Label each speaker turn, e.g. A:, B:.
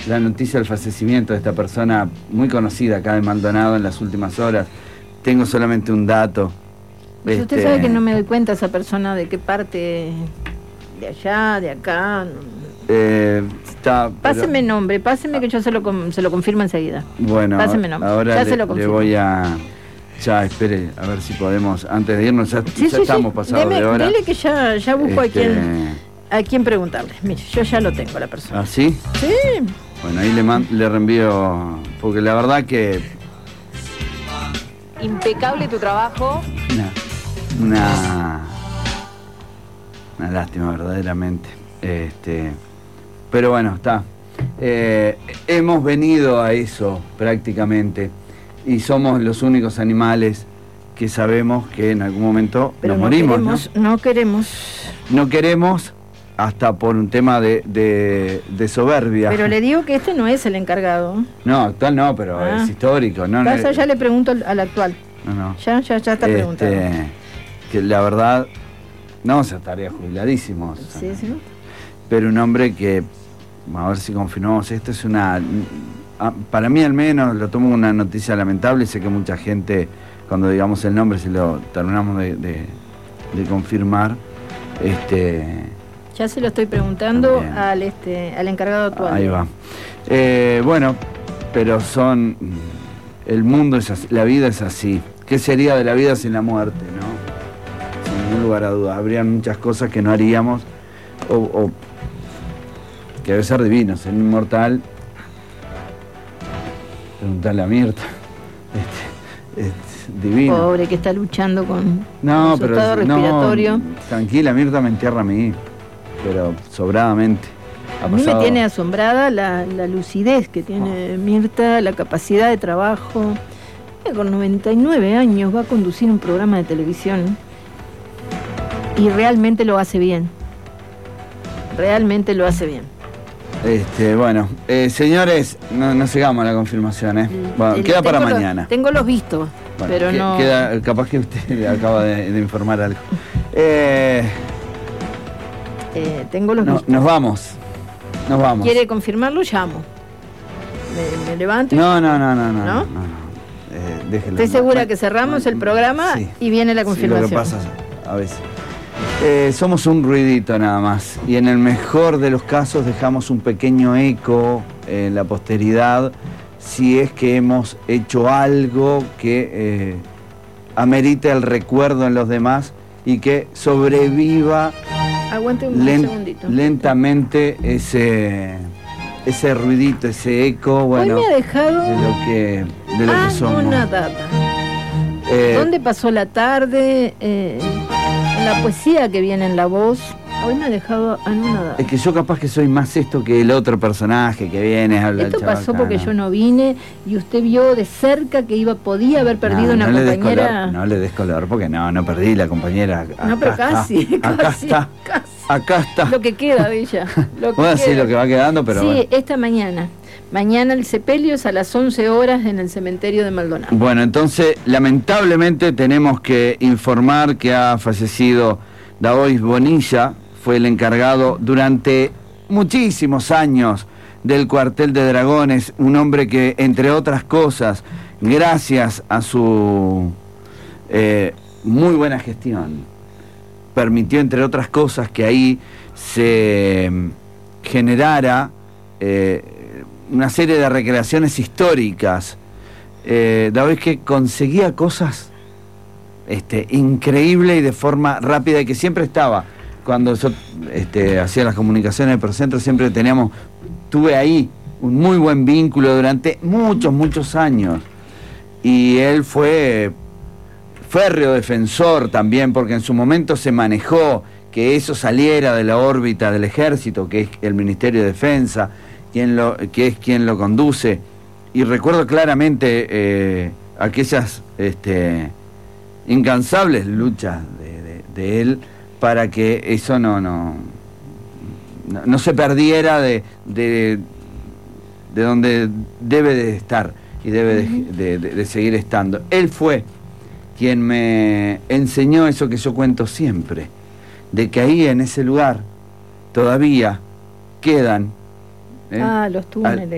A: la noticia del fallecimiento de esta persona muy conocida acá de Maldonado en las últimas horas. Tengo solamente un dato.
B: Usted sabe que no me doy cuenta esa persona de qué parte, de allá, de acá. Páseme nombre, páseme que yo se lo confirmo enseguida.
A: Bueno,
B: páseme nombre.
A: Ahora
B: ya se lo confirmo.
A: Le voy a... Ya, espere, a ver si podemos, antes de irnos, ya estamos pasados de hora.
B: Dele que ya busco a quién preguntarle. Mire, yo ya lo tengo, la persona.
A: ¿Ah, sí?
B: Sí.
A: Bueno, ahí le reenvío, porque la verdad que...
B: Impecable tu trabajo.
A: Una lástima, verdaderamente. Pero bueno, está. Hemos venido a eso, prácticamente. Y somos los únicos animales que sabemos que en algún momento nos morimos.
B: No
A: queremos, hasta por un tema de soberbia.
B: Pero le digo que este no es el encargado.
A: No, actual no, pero es histórico.
B: Ya le pregunto al actual.
A: No.
B: Ya está preguntando.
A: Que la verdad, no, se estaría jubiladísimo.
B: Sí.
A: Pero un hombre que, a ver si confirmamos, esto es para mí al menos, lo tomo una noticia lamentable, y sé que mucha gente, cuando digamos el nombre, si lo terminamos de confirmar,
B: ya se lo estoy preguntando al encargado actual.
A: Ahí va. Bueno, pero el mundo es así, la vida es así. ¿Qué sería de la vida sin la muerte, no? Sin ningún lugar a duda. Habrían muchas cosas que no haríamos, o que debe ser divino, ser inmortal. Preguntarle a Mirta. Es divino.
B: Pobre, que está luchando con su
A: pero
B: estado respiratorio.
A: No, tranquila, Mirta me entierra a mí, pero sobradamente.
B: A mí me tiene asombrada la lucidez que tiene Mirta, la capacidad de trabajo. Con 99 años va a conducir un programa de televisión y realmente lo hace bien. Realmente lo hace bien.
A: Bueno, señores, no llegamos a la confirmación, Bueno, queda para mañana.
B: Tengo los vistos, bueno, pero no...
A: Capaz que usted acaba de informar algo.
B: Tengo los vistos.
A: Nos vamos.
B: ¿Quiere confirmarlo? Llamo. ¿Me levanto?
A: No.
B: Déjelo. ¿Estoy segura que cerramos el programa y viene la confirmación?
A: Sí, lo que pasa a veces. Somos un ruidito nada más, y en el mejor de los casos dejamos un pequeño eco en la posteridad, si es que hemos hecho algo que amerite el recuerdo en los demás y que sobreviva lentamente ese ruidito, ese eco, bueno,
B: hoy me ha dejado
A: de lo que somos.
B: ¿Dónde pasó la tarde? En la poesía que viene en la voz, hoy me ha dejado anonadada.
A: Es que yo capaz que soy más esto que el otro personaje que viene a hablar.
B: Esto pasó porque yo no vine y usted vio de cerca que podía haber perdido una compañera.
A: No le des color, porque no perdí la compañera.
B: Pero casi.
A: Acá está.
B: Lo que queda de ella.
A: Sí, lo que va quedando, pero...
B: Sí,
A: bueno.
B: Esta mañana. Mañana el sepelio es a las 11 horas en el cementerio de Maldonado.
A: Bueno, entonces, lamentablemente tenemos que informar que ha fallecido Daois Bonilla, fue el encargado durante muchísimos años del cuartel de Dragones, un hombre que, entre otras cosas, gracias a su muy buena gestión, permitió, entre otras cosas, que ahí se generara una serie de recreaciones históricas. Daois que conseguía cosas increíbles y de forma rápida, y que siempre estaba, cuando yo hacía las comunicaciones del Procentro, siempre tuve ahí un muy buen vínculo durante muchos años, y él fue férreo defensor también, porque en su momento se manejó que eso saliera de la órbita del ejército, que es el Ministerio de Defensa, que es quien lo conduce, y recuerdo claramente aquellas incansables luchas de él para que eso no se perdiera de donde debe de estar y debe de seguir estando. Él fue quien me enseñó eso que yo cuento siempre, de que ahí en ese lugar todavía quedan
B: los túneles.